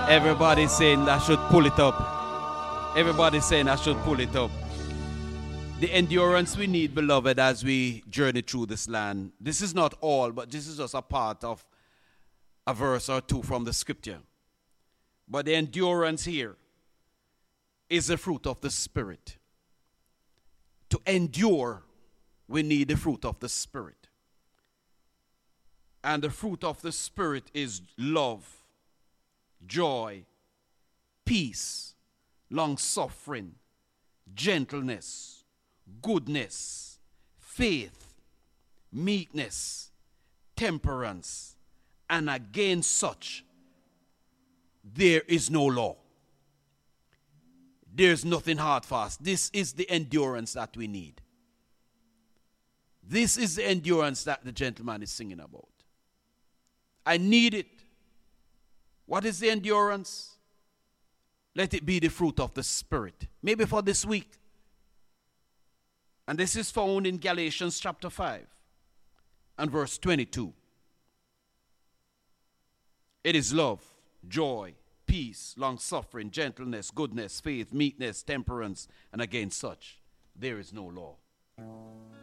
Everybody's saying I should pull it up. Everybody's saying I should pull it up. The endurance we need, beloved, as we journey through this land. This is not all, but this is just a part of a verse or two from the scripture. But the endurance here is the fruit of the Spirit. To endure, we need the fruit of the Spirit. And the fruit of the Spirit is love, joy, peace, long-suffering, gentleness, goodness, faith, meekness, temperance, and against such there is no law. There's nothing hard fast. This is the endurance that we need. This is the endurance that the gentleman is singing about. I need it. What is the endurance? Let it be the fruit of the Spirit. Maybe for this week. And this is found in Galatians chapter 5 and verse 22. It is love, joy, peace, long-suffering, gentleness, goodness, faith, meekness, temperance, and against such there is no law.